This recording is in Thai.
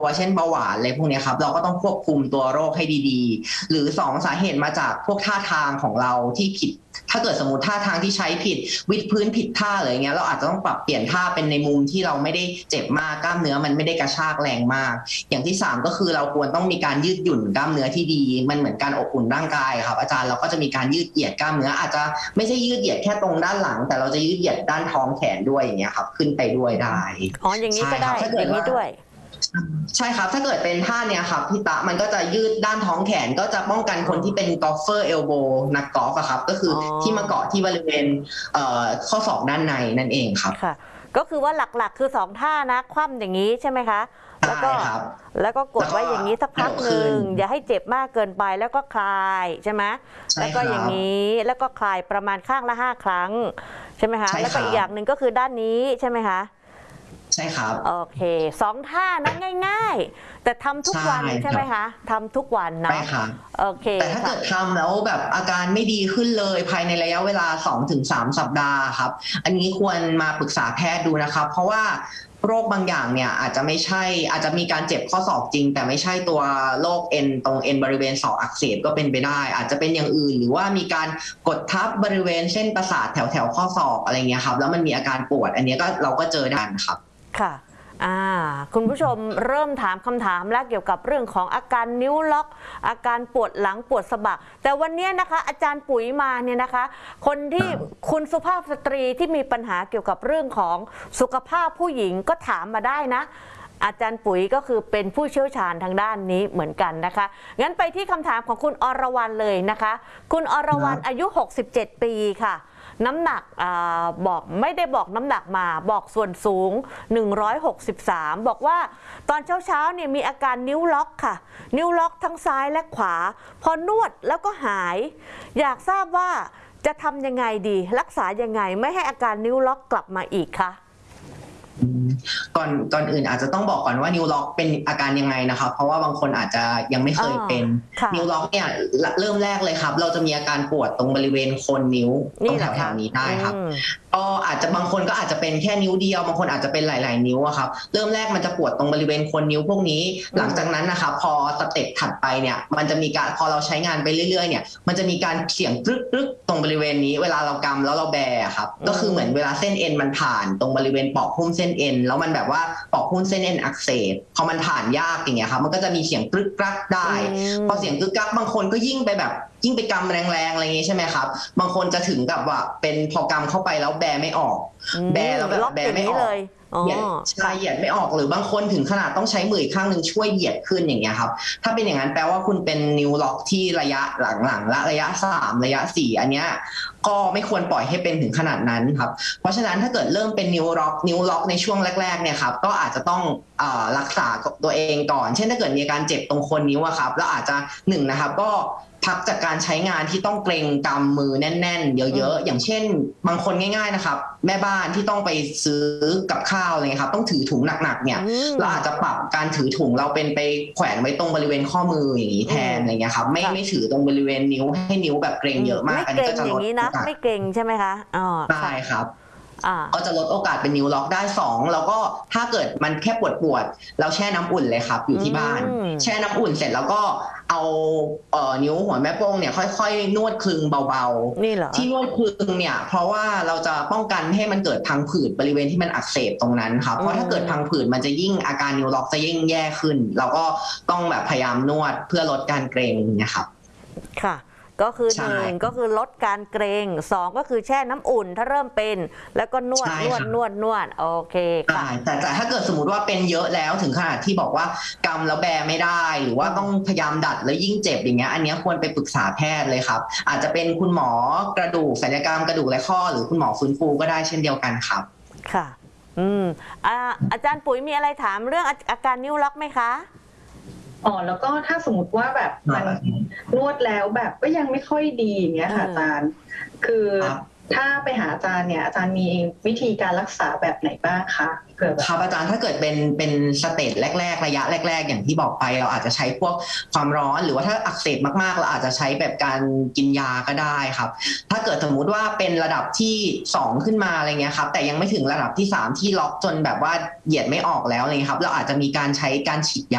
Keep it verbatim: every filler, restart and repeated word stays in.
เช่นเบาหวานอะไรพวกนี้ครับเราก็ต้องควบคุมตัวโรคให้ดีๆหรือสองสาเหตุมาจากพวกท่าทางของเราที่ผิดถ้าเกิดสมมติท่าทางที่ใช้ผิดวิดพื้นผิดท่าอะไรเงี้ยเราอาจจะต้องปรับเปลี่ยนท่าเป็นในมุมที่เราไม่ได้เจ็บมากกล้ามเนื้อมันไม่ได้กระชากแรงมากอย่างที่สามก็คือเราควรต้องมีการยืดหยุ่นกล้ามเนื้อที่ดีมันเหมือนการอบอุ่นร่างกายครับอาจารย์เราก็จะมีการยืดเหยียดกล้ามเนื้ออาจจะไม่ใช่ยืดเหยียดแค่ตรงด้านหลังแต่เราจะยืดเหยียดด้านท้องแขนด้วยอย่างเงี้ยครับขึ้นไปด้วยได้อ๋ออย่างนี้ก็ได้อย่างนี้ด้วยใช่ครับถ้าเกิดเป็นท่าเนี้ยครับพี่ตะมันก็จะยืดด้านท้องแขนก็จะป้องกันคนที่เป็นกอล์ฟเฟอร์เอลโบนักกอล์ฟอะครับก็คือที่มาเกาะที่บริเวณข้อศอกด้านในนั่นเองครับค่ะก็คือว่าหลักๆคือสองท่านะคว่ำอย่างนี้ใช่ไหมคะแล้วก็แล้วก็กดไว้อย่างนี้สักพักหนึ่งอย่าให้เจ็บมากเกินไปแล้วก็คลายใช่ไหมแล้วก็อย่างนี้แล้วก็คลายประมาณข้างละห้าครั้งใช่ไหมคะแล้วก็อีกอย่างหนึ่งก็คือด้านนี้ใช่ไหมคะใช่ครับโอเคสองท่านะง่ายๆแต่ทำทุกวันใช่ไหมคะทำทุกวันเนาะใช่ค่ะโอเคแต่ถ้าเกิดทำแล้วแบบอาการไม่ดีขึ้นเลยภายในระยะเวลา สองถึงสาม สัปดาห์ครับอันนี้ควรมาปรึกษาแพทย์ดูนะครับเพราะว่าโรคบางอย่างเนี่ยอาจจะไม่ใช่อาจจะมีการเจ็บข้อศอกจริงแต่ไม่ใช่ตัวโรคเอ็นตรงเอ็นบริเวณศอกอักเสบก็เป็นไปได้อาจจะเป็นอย่างอื่นหรือว่ามีการกดทับบริเวณเส้นประสาทแถวแถวข้อศอกอะไรเงี้ยครับแล้วมันมีอาการปวดอันนี้ก็เราก็เจอได้ครับค่ะอ่าคุณผู้ชมเริ่มถามคำถามแล้วเกี่ยวกับเรื่องของอาการนิ้วล็อกอาการปวดหลังปวดสะบักแต่วันนี้นะคะอาจารย์ปุ๋ยมาเนี่ยนะคะคนที่คุณสุภาพสตรีที่มีปัญหาเกี่ยวกับเรื่องของสุขภาพผู้หญิงก็ถามมาได้นะอาจารย์ปุ๋ยก็คือเป็นผู้เชี่ยวชาญทางด้านนี้เหมือนกันนะคะงั้นไปที่คำถามของคุณอรวรรณเลยนะคะคุณอรวรรณอายุหกสิบเจ็ดปีค่ะน้ำหนักอบอกไม่ได้บอกน้ำหนักมาบอกส่วนสูงหนึ่งร้อยหกสิบสามบอกว่าตอนเช้าๆเนี่ยมีอาการนิ้วล็อกค่ะนิ้วล็อกทั้งซ้ายและขวาพอนวดแล้วก็หายอยากทราบว่าจะทำยังไงดีรักษายังไงไม่ให้อาการนิ้วล็อกกลับมาอีกคะก่อนก่อนอื่นอาจจะต้องบอกก่อนว่านิ้วล็อกเป็นอาการยังไงนะครับเพราะว่าบางคนอาจจะยังไม่เคยเป็นนิ้วล็อกเนี่ยเริ่มแรกเลยครับเราจะมีอาการปวดตรงบริเวณโคนนิ้วตรงแถวๆนี้ได้ครับก็อาจจะบางคนก็อาจจะเป็นแค่นิ้วเดียวบางคนอาจจะเป็นหลายๆนิ้วครับเริ่มแรกมันจะปวดตรงบริเวณโคนนิ้วพวกนี้หลังจากนั้นนะครับพอสเต็ปถัดไปเนี่ยมันจะมีการพอเราใช้งานไปเรื่อยๆเนี่ยมันจะมีการเสียงตึ๊กตึ๊กตรงบริเวณนี้เวลาเรากำแล้วเราแบครับก็คือเหมือนเวลาเส้นเอ็นมันผ่านตรงบริเวณปอกหุ้มเส้นเอ็นแล้วมันแบบว่าปอกหุ้มเส้นเอ็นอักเสบพอมันผ่านยากอย่างเงี้ยครับมันก็จะมีเสียงกรึกกรักได้พอเสียงกรึกกรักบางคนก็ยิ่งไปแบบยิ่งไปกำแรงๆอะไรอย่างงี้ใช่ไหมครับบางคนจะถึงกับว่าเป็นพอกำเข้าไปแล้วแบไม่ออกแบแล้วแบบแบไม่ออกเหยียดใช่เหยียดไม่ออกหรือบางคนถึงขนาดต้องใช้มืออีกข้างหนึ่งช่วยเหยียดขึ้นอย่างเงี้ยครับถ้าเป็นอย่างนั้นแปลว่าคุณเป็นนิ้วล็อกที่ระยะหลังๆและระยะสามระยะสี่อันเนี้ยก็ไม่ควรปล่อยให้เป็นถึงขนาดนั้นครับเพราะฉะนั้นถ้าเกิดเริ่มเป็นนิ้วล็อกนิ้วล็อกในช่วงแรกๆเนี่ยครับก็อาจจะต้องรักษาตัวเองก่อนเช่นถ้าเกิดมีการเจ็บตรงโคนนิ้วอะครับแล้วอาจจะหนึ่งนะครับก็พักจากการใช้งานที่ต้องเกรงกำมือแน่นๆเยอะๆอย่างเช่นบางคนง่ายๆนะครับแม่บ้านที่ต้องไปซื้อกับข้าวอะไรเงี้ยครับต้องถือถุงหนักๆเนี่ยเราอาจจะปรับการถือถุงเราเป็นไปแขวนไว้ตรงบริเวณข้อมืออย่างนี้แทนอะไรเงี้ยครับไม่ไม่ถือตรงบริเวณนิ้วให้นิ้วแบบเกรงเยอะมากอันนี้ก็จะลดไม่เกรงใช่ไหมคะอ๋อใช่ครับก็จะลดโอกาสเป็นนิ้วล็อกได้สองแล้วก็ถ้าเกิดมันแค่ปวดปวดเราแช่น้ำอุ่นเลยครับอยู่ที่บ้านแช่น้ำอุ่นเสร็จแล้วก็เอาเอ่อนิ้วหัวแม่โป้งเนี่ยค่อยๆนวดคลึงเบาๆนี่เหรอที่นวดคลึงเนี่ยเพราะว่าเราจะป้องกันให้มันเกิดพังผืดบริเวณที่มันอักเสบตรงนั้นครับเพราะถ้าเกิดพังผืดมันจะยิ่งอาการนิ้วล็อกจะยิ่งแย่ขึ้นเราก็ต้องแบบพยายามนวดเพื่อลดการเกร็งเนี่ยครับค่ะก็คือหนึ่งก็คือลดการเกรงสองก็คือแช่น้ำอุ่นถ้าเริ่มเป็นแล้วก็นวดนวดนวดนวดโอเคค่ะแต่แต่ถ้าเกิดสมมติว่าเป็นเยอะแล้วถึงขนาดที่บอกว่ากำแล้วแบไม่ได้หรือว่าต้องพยายามดัดแล้วยิ่งเจ็บอย่างเงี้ยอันนี้ควรไปปรึกษาแพทย์เลยครับอาจจะเป็นคุณหมอกระดูกศัลยกรรมกระดูกและข้อหรือคุณหมอฟื้นฟูก็ได้เช่นเดียวกันครับค่ะอืมอ่าอาจารย์ปุ๋ยมีอะไรถามเรื่องอาการนิ้วล็อกไหมคะอ๋อแล้วก็ถ้าสมมติว่าแบบมันนวดแล้วแบบก็ยังไม่ค่อยดีอย่างเงี้ยค่ะอาจารย์คือถ้าไปหาอาจารย์เนี่ยอาจารย์มีวิธีการรักษาแบบไหนบ้างคะครับอาจารย์ถ้าเกิดเป็นเป็นสเตจแรกๆระยะแรกๆอย่างที่บอกไปเราอาจจะใช้พวกความร้อนหรือว่าถ้าอักเสบมากๆเราอาจจะใช้แบบการกินยาก็ได้ครับถ้าเกิดสมมุติว่าเป็นระดับที่สองขึ้นมาอะไรเงี้ยครับแต่ยังไม่ถึงระดับที่สามที่ล็อกจนแบบว่าเหยียดไม่ออกแล้วอะไรเงี้ยครับเราอาจจะมีการใช้การฉีดยา